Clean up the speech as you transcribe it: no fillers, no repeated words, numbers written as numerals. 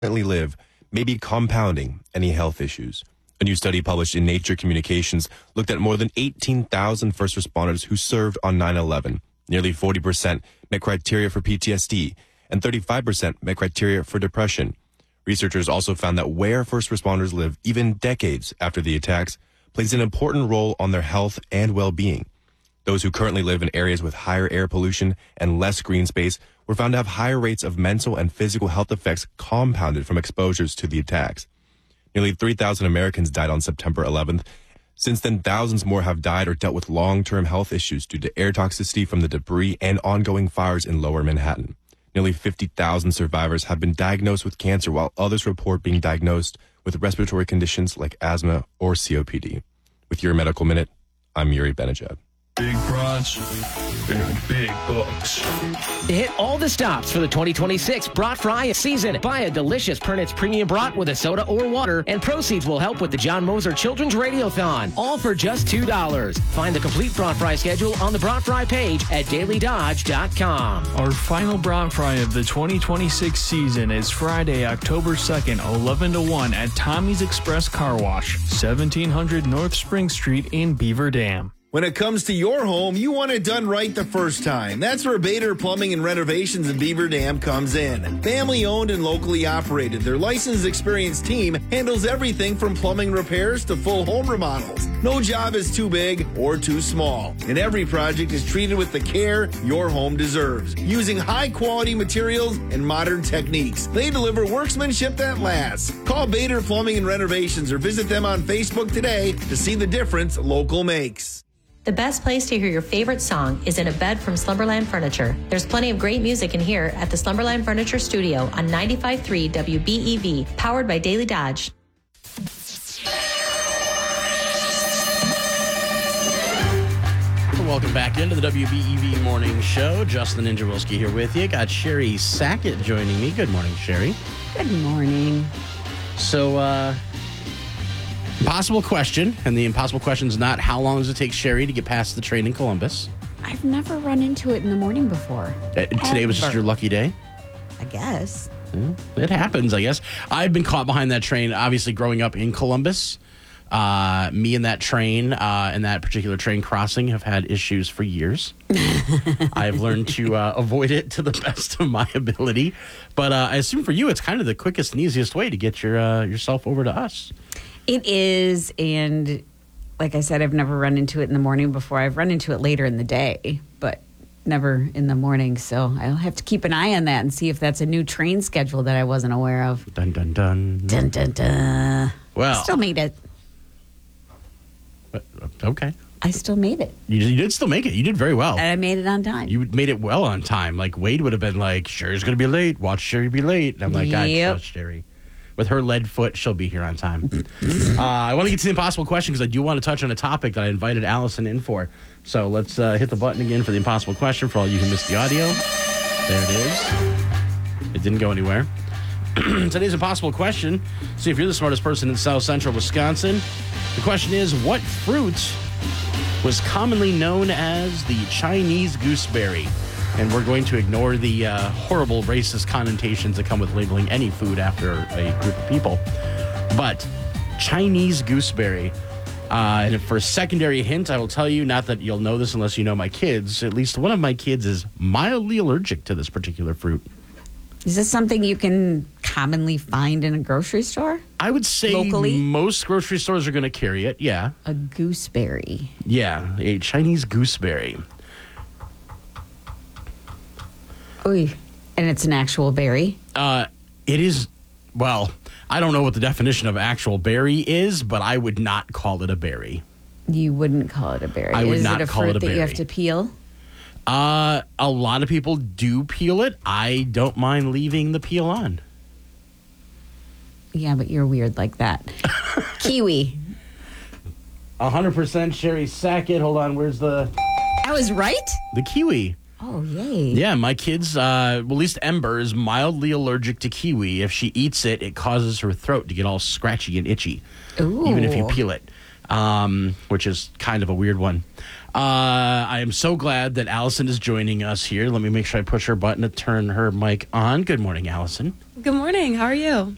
currently live may be compounding any health issues. A new study published in Nature Communications looked at more than 18,000 first responders who served on 9/11. Nearly 40% met criteria for PTSD, and 35% met criteria for depression. Researchers also found that where first responders live, even decades after the attacks, plays an important role on their health and well-being. Those who currently live in areas with higher air pollution and less green space were found to have higher rates of mental and physical health effects compounded from exposures to the attacks. Nearly 3,000 Americans died on September 11th. Since then, thousands more have died or dealt with long-term health issues due to air toxicity from the debris and ongoing fires in lower Manhattan. Nearly 50,000 survivors have been diagnosed with cancer, while others report being diagnosed with respiratory conditions like asthma or COPD. With your Medical Minute, I'm Yuri Benajad. Big bronze and big bucks. Hit all the stops for the 2026 Brat Fry season. Buy a delicious Pernitz Premium Brat with a soda or water, and proceeds will help with the John Moser Children's Radiothon. All for just $2. Find the complete Brat Fry schedule on the Brat Fry page at dailydodge.com. Our final Brat Fry of the 2026 season is Friday, October 2nd, 11 to 1 at Tommy's Express Car Wash, 1700 North Spring Street in Beaver Dam. When it comes to your home, you want it done right the first time. That's where Bader Plumbing and Renovations in Beaver Dam comes in. Family owned and locally operated, their licensed, experienced team handles everything from plumbing repairs to full home remodels. No job is too big or too small, and every project is treated with the care your home deserves. Using high quality materials and modern techniques, they deliver workmanship that lasts. Call Bader Plumbing and Renovations or visit them on Facebook today to see the difference local makes. The best place to hear your favorite song is in a bed from Slumberland Furniture. There's plenty of great music in here at the Slumberland Furniture Studio on 95.3 WBEV, powered by Daily Dodge. Welcome back into the WBEV Morning Show. Justin Ninja-Wilski here with you. Got Sherry Sackett joining me. Good morning, Sherry. Good morning. So, impossible question, and the impossible question is not how long does it take Sherry to get past the train in Columbus. I've never run into it in the morning before. Today was just your lucky day? I guess. It happens, I guess. I've been caught behind that train, obviously growing up in Columbus. Me and that train and that particular train crossing have had issues for years. I've learned to avoid it to the best of my ability. But I assume for you, it's kind of the quickest and easiest way to get yourself over to us. It is, and like I said, I've never run into it in the morning before. I've run into it later in the day, but never in the morning. So I'll have to keep an eye on that and see if that's a new train schedule that I wasn't aware of. Dun, dun, dun. Dun, dun, dun. Well. Still made it. Okay. I still made it. You did still make it. You did very well. And I made it on time. You made it well on time. Like, Wade would have been like, Sherry's going to be late. Watch Sherry be late. And I'm like, I trust Sherry. With her lead foot, she'll be here on time. I want to get to the impossible question because I do want to touch on a topic that I invited Allison in for. So let's hit the button again for the impossible question for all you who missed the audio. There it is. It didn't go anywhere. Today's impossible question. See if you're the smartest person in South Central Wisconsin. The question is, what fruit was commonly known as the Chinese gooseberry? And we're going to ignore the horrible racist connotations that come with labeling any food after a group of people. But Chinese gooseberry. And for a secondary hint, I will tell you, not that you'll know this unless you know my kids, at least one of my kids is mildly allergic to this particular fruit. Is this something you can commonly find in a grocery store? I would say locally? Most grocery stores are going to carry it, yeah. A gooseberry. Yeah, a Chinese gooseberry. Oy. And it's an actual berry? It is, well, I don't know what the definition of actual berry is, but I would not call it a berry. You wouldn't call it a berry? I would not call it a berry. Is it a fruit that you have to peel? A lot of people do peel it. I don't mind leaving the peel on. Yeah, but you're weird like that. Kiwi. 100% Sherry Sackett. Hold on, where's the... I was right? The kiwi. Oh, yay. Yeah, my kids, well, at least Ember, is mildly allergic to kiwi. If she eats it, it causes her throat to get all scratchy and itchy. Ooh. Even if you peel it, which is kind of a weird one. I am so glad that Allison is joining us here. Let me make sure I push her button to turn her mic on. Good morning, Allison. Good morning. How are you?